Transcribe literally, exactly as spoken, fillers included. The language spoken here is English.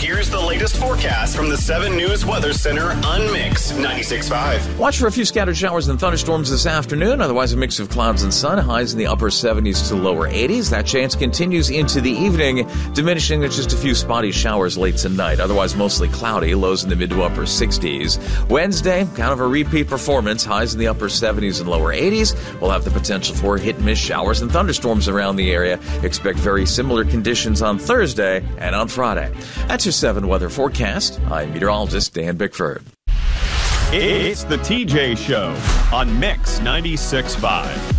here's the latest forecast from the seven News Weather Center on Mix ninety-six point five. Watch for a few scattered showers and thunderstorms this afternoon. Otherwise, a mix of clouds and sun. Highs in the upper seventies to lower eighties. That chance continues into the evening, diminishing to just a few spotty showers late tonight. Otherwise, mostly cloudy. Lows in the mid to upper sixties. Wednesday, kind of a repeat performance. Highs in the upper seventies and lower eighties. We'll have the potential for hit-and-miss showers and thunderstorms around the area. Expect very similar conditions on Thursday and on Friday. That's your seven weather forecast. I'm meteorologist Dan Bickford. It's the T J Show on Mix ninety-six point five.